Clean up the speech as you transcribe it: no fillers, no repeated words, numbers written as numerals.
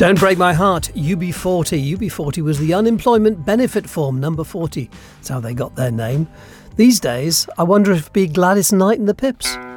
Don't break my heart, UB40. UB40 was the unemployment benefit form, number 40. That's how they got their name. These days, I wonder if it'd be Gladys Knight and the Pips.